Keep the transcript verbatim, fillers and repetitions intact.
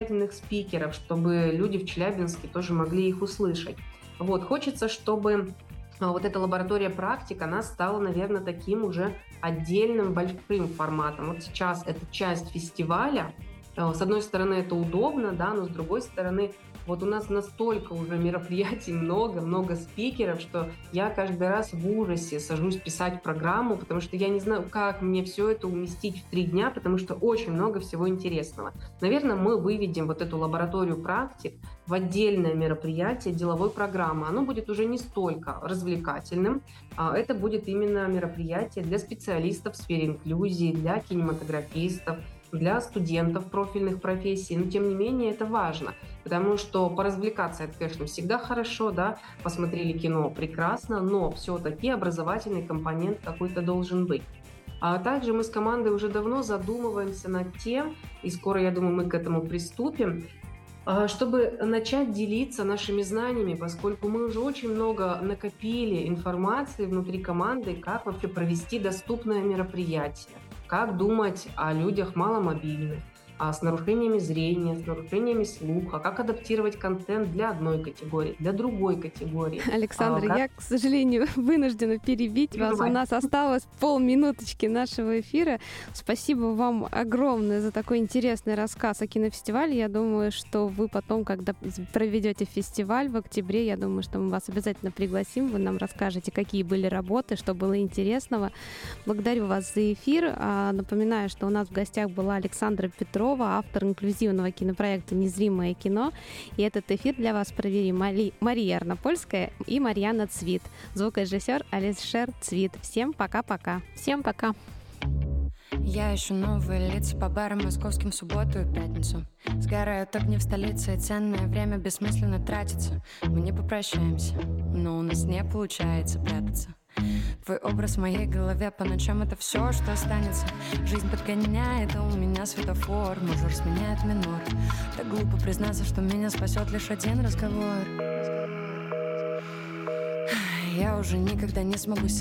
мероприятийных спикеров, чтобы люди в Челябинске тоже могли их услышать. Вот, хочется, чтобы вот эта лаборатория практик, она стала, наверное, таким уже отдельным большим форматом. Вот сейчас это часть фестиваля. С одной стороны, это удобно, да, но с другой стороны, вот у нас настолько уже мероприятий много, много спикеров, что я каждый раз в ужасе сажусь писать программу, потому что я не знаю, как мне все это уместить в три дня, потому что очень много всего интересного. Наверное, мы выведем вот эту лабораторию практик в отдельное мероприятие деловой программы. Оно будет уже не столько развлекательным, а это будет именно мероприятие для специалистов в сфере инклюзии, для кинематографистов, для студентов профильных профессий, но тем не менее это важно, потому что поразвлекаться это, конечно, всегда хорошо, да, посмотрели кино прекрасно, но все-таки образовательный компонент какой-то должен быть. А также мы с командой уже давно задумываемся над тем, и скоро, я думаю, мы к этому приступим, чтобы начать делиться нашими знаниями, поскольку мы уже очень много накопили информации внутри команды, как вообще провести доступное мероприятие, как думать о людях маломобильных, а с нарушениями зрения, с нарушениями слуха, как адаптировать контент для одной категории, для другой категории. Александра, а, как... я, к сожалению, вынуждена перебить вас. У нас осталось полминуточки нашего эфира. Спасибо вам огромное за такой интересный рассказ о кинофестивале. Я думаю, что вы потом, когда проведете фестиваль в октябре, я думаю, что мы вас обязательно пригласим. Вы нам расскажете, какие были работы, что было интересного. Благодарю вас за эфир. Напоминаю, что у нас в гостях была Александра Петрова, автор инклюзивного кинопроекта «Незримое кино». И этот эфир для вас провели Мари... Мария Арнопольская и Марьяна Цвит, звукорежиссер Алишер Цвит. Всем пока-пока. Всем пока. Я ищу новые лица по барам московским в субботу и пятницу. Сгорают огни в столице, и ценное время бессмысленно тратится. Мы не попрощаемся, но у нас не получается прятаться. Твой образ в моей голове по ночам — это все, что останется. Жизнь подгоняет, а у меня светофор. Мажор сменяет минор. Так глупо признаться, что меня спасет лишь один разговор. Я уже никогда не смогу